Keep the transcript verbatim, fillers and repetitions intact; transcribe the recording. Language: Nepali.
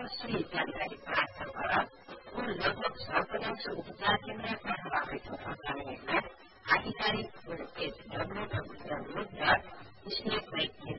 सही जानकारी प्राप्त गर कुल लगभग सर्वदंश उपचार केन्द्रका प्रभावित हुन जानेका आधिकारिक page W W W dot state bank